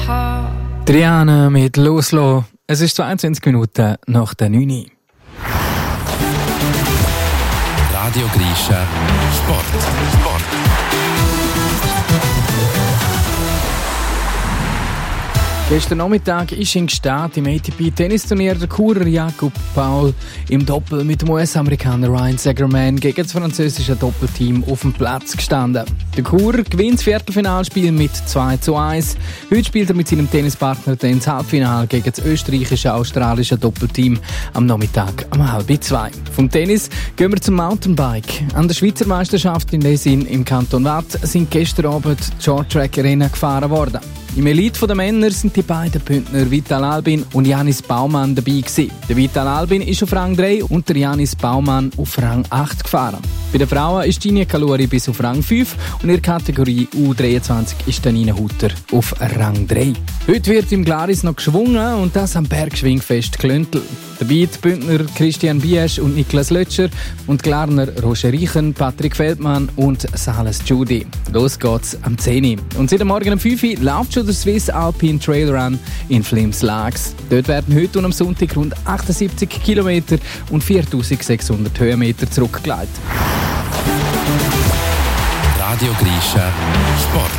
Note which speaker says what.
Speaker 1: Triana mit Loslo. Es ist 22 Minuten nach der 9.
Speaker 2: Radio Grisha Sport.
Speaker 1: Gestern Nachmittag ist in Gstaad im ATP-Tennisturnier der Churer Jakob Paul im Doppel mit dem US-Amerikaner Ryan Segerman gegen das französische Doppelteam auf dem Platz gestanden. Der Churer gewinnt das Viertelfinalspiel mit 2:1. Heute spielt er mit seinem Tennispartner dann das Halbfinale gegen das österreichische-australische Doppelteam am Nachmittag um 1:30. Vom Tennis gehen wir zum Mountainbike. An der Schweizer Meisterschaft in Lesin im Kanton Waadt sind gestern Abend Short-Track-Rennen gefahren worden. Im Elite der Männer sind die beiden Bündner Vital Albin und Janis Baumann dabei gewesen. Der Vital Albin ist auf Rang 3 und der Janis Baumann auf Rang 8 gefahren. Bei den Frauen ist Gini Kaluri bis auf Rang 5 und in der Kategorie U23 ist Nina Hutter auf Rang 3. Heute wird im Glaris noch geschwungen und das am Bergschwingfest Glöntel. Dabei die Bündner Christian Biesch und Niklas Lötscher und Glarner Roger Reichen, Patrick Feldmann und Sales Judy. Los geht's am 10. Und seit Morgen um 5 Uhr läuft schon der Swiss Alpine Trail Run in Flims-Lags. Dort werden heute und am Sonntag rund 78 Kilometer und 4600 Höhenmeter zurückgelegt.
Speaker 2: Radio Grisha Sport.